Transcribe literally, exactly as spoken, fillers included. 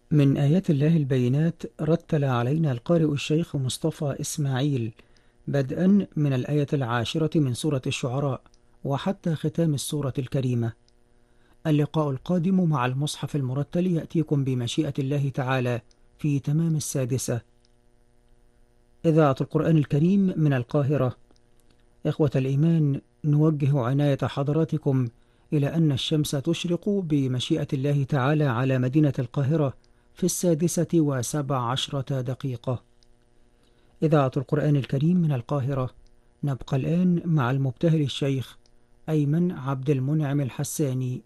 من آيات الله البينات رتل علينا القارئ الشيخ مصطفى إسماعيل بدءا من الآية العاشرة من سورة الشعراء وحتى ختام السورة الكريمة. اللقاء القادم مع المصحف المرتل يأتيكم بمشيئة الله تعالى في تمام السادسة. إذاعة القرآن الكريم من القاهرة. إخوة الإيمان، نوجه عناية حضراتكم إلى أن الشمس تشرق بمشيئة الله تعالى على مدينة القاهرة في السادسة وسبع عشرة دقيقة. إذاعة القرآن الكريم من القاهرة. نبقى الآن مع المبتهل الشيخ أيمن عبد المنعم الحساني